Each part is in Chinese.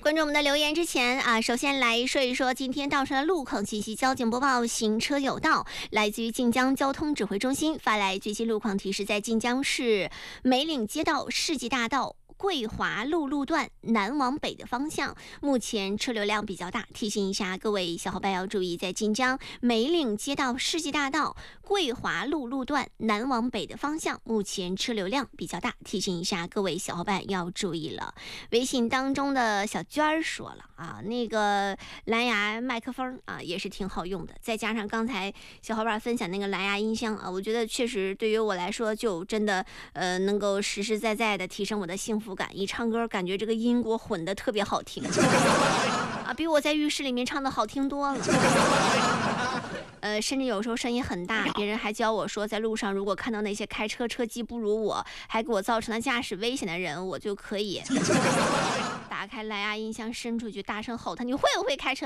关注我们的留言之前啊，首先来说一说今天到上的路况信息。交警播报：行车有道，来自于晋江交通指挥中心发来最新路况提示，在晋江市梅岭街道世纪大道桂华路段南往北的方向，目前车流量比较大，提醒一下各位小伙伴要注意，在晋江梅岭街道世纪大道桂华路段南往北的方向，目前车流量比较大，提醒一下各位小伙伴要注意了。微信当中的小娟儿说了啊，那个蓝牙麦克风啊也是挺好用的，再加上刚才小伙伴分享那个蓝牙音箱啊，我觉得确实对于我来说就真的能够实实在在的提升我的幸福感。一唱歌感觉这个音给我混的特别好听啊，比我在浴室里面唱的好听多了。甚至有时候声音很大，别人还教我说，在路上如果看到那些开车车技不如我，还给我造成了驾驶危险的人，我就可以打开蓝牙音箱伸出去大声吼他，你会不会开车？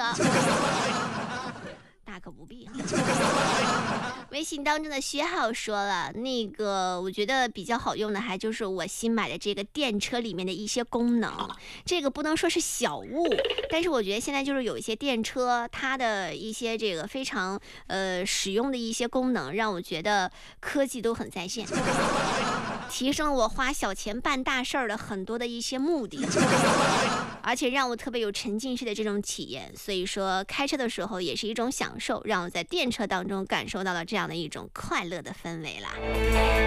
大可不必。微信当中的薛浩说了，那个我觉得比较好用的还就是我新买的这个电车里面的一些功能，这个不能说是小物，但是我觉得现在就是有一些电车它的一些这个非常使用的一些功能，让我觉得科技都很在线，提升了我花小钱办大事儿的很多的一些目的，而且让我特别有沉浸式的这种体验。所以说开车的时候也是一种享受，让我在电车当中感受到了这样的一种快乐的氛围啦。